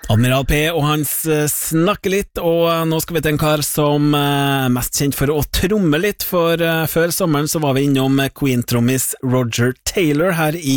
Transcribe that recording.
Admiral P og hans snakker litt, og nå skal vi til en kar som mest kjent for å tromme litt, for før sommeren så var vi innom Queen-trommis Roger Taylor her i